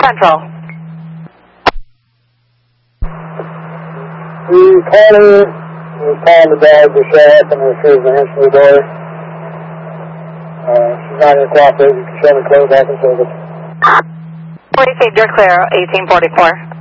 Central. We called her. We called the dog to show up and refused to answer the door. She's not going to cooperate. You can show me close back in service. 48, you're clear, 1844.